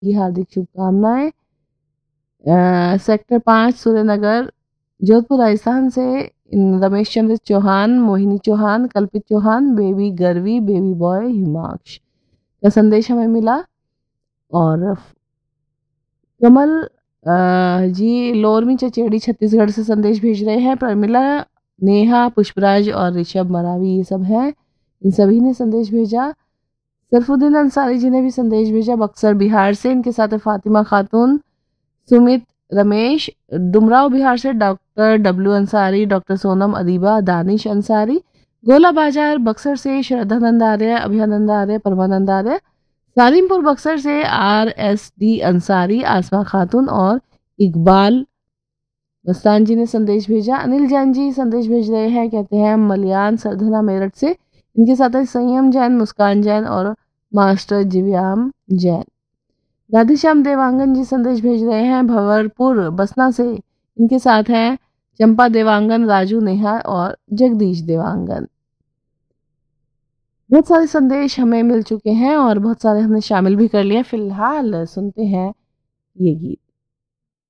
की हार्दिक शुभकामनाएं। सेक्टर 5 सूर्यनगर जोधपुर राजस्थान से रमेश चंद्र चौहान, मोहिनी चौहान, कल्पित Chauhan, baby गर्वी, baby boy Himansh का संदेश हमें मिला। और कमल जी लोरमी चचेड़ी छत्तीसगढ़ से संदेश भेज रहे हैं। प्रमिला, नेहा, पुष्पराज और ऋषभ मरावी ये सब हैं, इन सभी ने संदेश भेजा। सरफुद्दीन अंसारी जी ने भी संदेश भेजा बक्सर बिहार से। इनके साथ है फातिमा खातून, सुमित, रमेश। डुमराव बिहार से doctor W Ansari, doctor Sonam Adiba, Danish Ansari. गोला बाजार बक्सर से श्रद्धानंद आर्य, अभयानंद आर्य, परमानंद आर्य। सालिमपुर बक्सर से RSD अंसारी, आसमा खातून और इकबाल मस्तान जी ने संदेश भेजा। अनिल जैन जी संदेश भेज रहे हैं, कहते हैं मलियान सरधना मेरठ से। इनके साथ है संयम जैन, मुस्कान जैन और मास्टर जिव्याम जैन। राधेश्याम देवांगन जी संदेश भेज रहे हैं भंवरपुर बसना से। इनके साथ हैं चंपा देवांगन, राजू नेहा और जगदीश देवांगन। बहुत सारे संदेश हमें मिल चुके हैं और बहुत सारे हमने शामिल भी कर लिए। फिलहाल सुनते हैं ये गीत।